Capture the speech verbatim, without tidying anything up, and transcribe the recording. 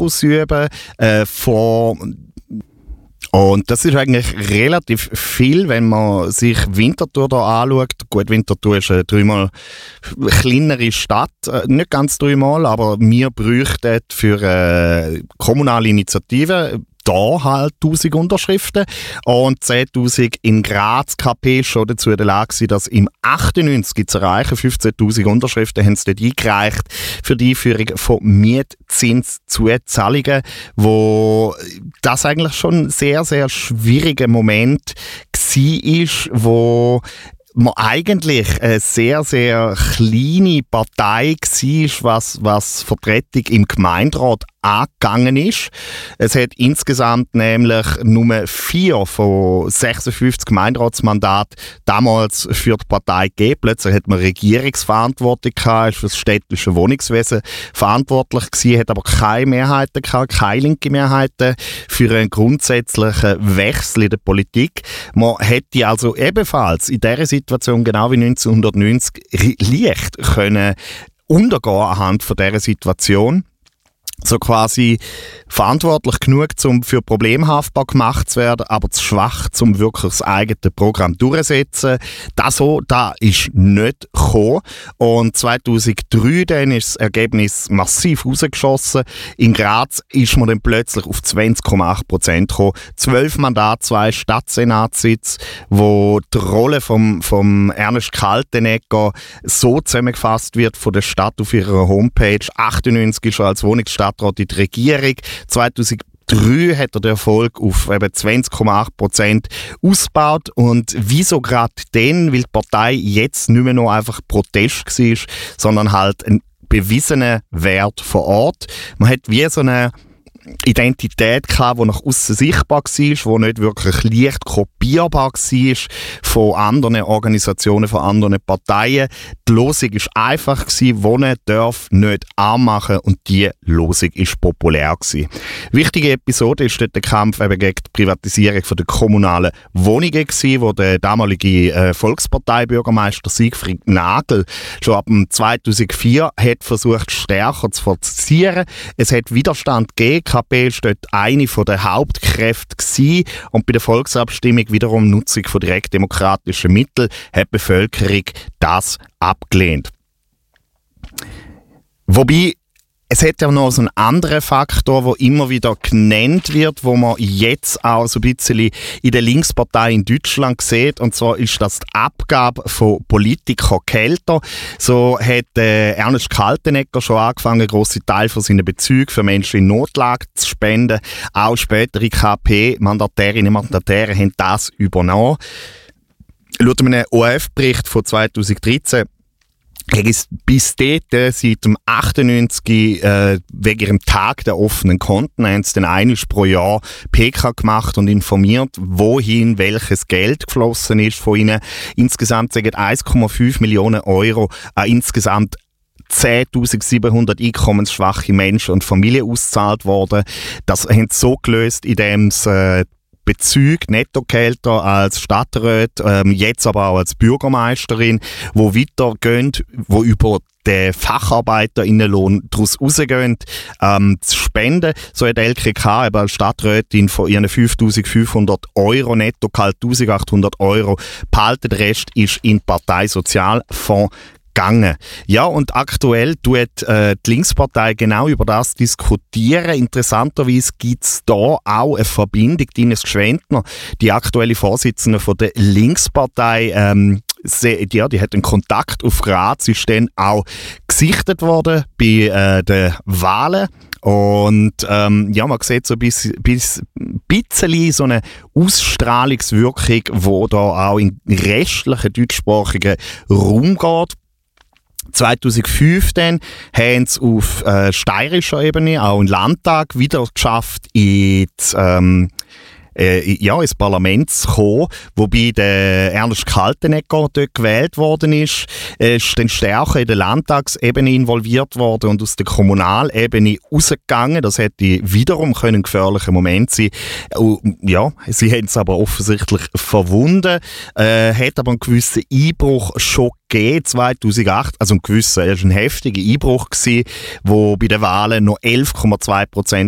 ausüben äh, von und das ist eigentlich relativ viel, wenn man sich Winterthur da anschaut. Gut, Winterthur ist eine dreimal kleinere Stadt, nicht ganz dreimal, aber wir bräuchten für eine kommunale Initiative da halt tausend Unterschriften und zehntausend in Graz. K P schon dazu in der Lage gewesen, das im achtundneunzig zu erreichen. fünfzehntausend Unterschriften haben sie dort eingereicht für die Einführung von Mietzinszuzahlungen, wo das eigentlich schon ein sehr, sehr schwieriger Moment war, wo man eigentlich eine sehr, sehr kleine Partei war, was, was Vertretung im Gemeinderat angegangen ist. Es hat insgesamt nämlich nur vier von sechsundfünfzig Gemeinderatsmandaten damals für die Partei gegeben. Plötzlich hat man Regierungsverantwortung gehabt, ist für das städtische Wohnungswesen verantwortlich gewesen, hat aber keine Mehrheiten gehabt, keine linke Mehrheiten für einen grundsätzlichen Wechsel in der Politik. Man hätte also ebenfalls in dieser Situation, genau wie neunzehnhundertneunzig, leicht können untergehen anhand von dieser Situation. So quasi verantwortlich genug, um für Probleme haftbar gemacht zu werden, aber zu schwach, um wirklich das eigene Programm durchzusetzen. Das so, da ist nicht gekommen. Und zweitausenddrei dann ist das Ergebnis massiv rausgeschossen. In Graz ist man dann plötzlich auf zwanzig Komma acht Prozent gekommen. Zwölf Mandate, zwei Stadtsenatssitze, wo die Rolle vom, vom Ernest Kaltenegger so zusammengefasst wird von der Stadt auf ihrer Homepage. achtundneunzig ist er als Wohnungsstadtrat in die Regierung. zweitausenddrei hat er den Erfolg auf eben zwanzig Komma acht Prozent ausgebaut. Und wieso gerade dann? Weil die Partei jetzt nicht mehr nur einfach Protest war, sondern halt ein bewiesener Wert vor Ort. Man hat wie so eine Identität gehabt, die nach außen sichtbar war, die nicht wirklich leicht kopierbar war von anderen Organisationen, von anderen Parteien. Die Losung war einfach, wohnen darf nicht arm machen, und die Losung war populär gewesen. Wichtige Episode ist dort der Kampf eben gegen die Privatisierung der kommunalen Wohnungen gewesen, wo der damalige äh, Volksparteibürgermeister Siegfried Nagel schon ab zweitausendvier hat versucht, stärker zu forcieren. Es hat Widerstand gegeben. K P war dort eine der Hauptkräfte gewesen, und bei der Volksabstimmung wiederum Nutzung von direktdemokratischen Mitteln hat die Bevölkerung das abgelehnt. Wobei, es hat ja noch so einen anderen Faktor, der immer wieder genannt wird, wo man jetzt auch so ein bisschen in der Linkspartei in Deutschland sieht, und zwar ist das die Abgabe von Politikergehältern. So hat äh, Ernest Kaltenegger schon angefangen, einen grossen Teil von seinen Bezügen für Menschen in Notlage zu spenden. Auch spätere K P-Mandatärinnen und Mandatäre haben das übernommen. Laut einem O R F-Bericht von zweitausenddreizehn ist bis dort, seit dem achtundneunzig, äh, wegen ihrem Tag der offenen Konten, haben sie dann einmal pro Jahr P K gemacht und informiert, wohin welches Geld geflossen ist von ihnen. Insgesamt sind eins Komma fünf Millionen Euro an insgesamt zehntausendsiebenhundert einkommensschwache Menschen und Familien ausgezahlt worden. Das haben sie so gelöst, indem sie äh, Bezüge, Nettogehälter als Stadtrat, ähm, jetzt aber auch als Bürgermeisterin, wo weitergehen, wo über den FacharbeiterInnenlohn daraus rausgehen, ähm, zu spenden. So hat L K K eben als Stadträtin von ihren fünftausendfünfhundert Euro Nettogehalt eintausendachthundert Euro behalten. Der Rest ist in den Parteisozialfonds gegangen. Ja, und aktuell tut äh, die Linkspartei genau über das diskutieren. Interessanterweise gibt es da auch eine Verbindung. Ines Gschwendtner, die aktuelle Vorsitzende von der Linkspartei, ähm, sie, ja, die hat einen Kontakt auf Graz, ist dann auch gesichtet worden bei äh, den Wahlen. Und ähm, ja, man sieht so ein bisschen, bisschen so eine Ausstrahlungswirkung, die da auch in restlichen deutschsprachigen Raum geht. zweitausendfünf dann haben sie auf äh, steirischer Ebene, auch im Landtag, wieder geschafft, ins, ähm, äh, ja, ins Parlament zu kommen, wobei der Ernest Kaltenegger dort gewählt worden ist. Er ist dann stärker in der Landtagsebene involviert worden und aus der Kommunalebene rausgegangen. Das hätte wiederum können ein gefährlicher Moment sein. Ja, sie haben es aber offensichtlich verwunden, äh, hat aber einen gewissen Einbruch schon gegeben, zweitausendacht, also ein gewisser, er war ein heftiger Einbruch gewesen, wo bei den Wahlen noch elf Komma zwei Prozent